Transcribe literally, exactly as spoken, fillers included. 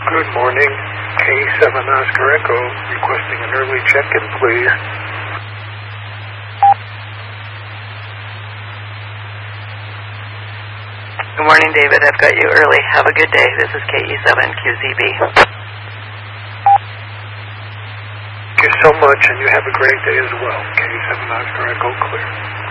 Good morning. K seven Oscar Echo, requesting an early check-in, please. Good morning, David. I've got you early. Have a good day. This is K E seven Q Z B. Thank you so much, and you have a great day as well. K seven Oscar Echo, clear.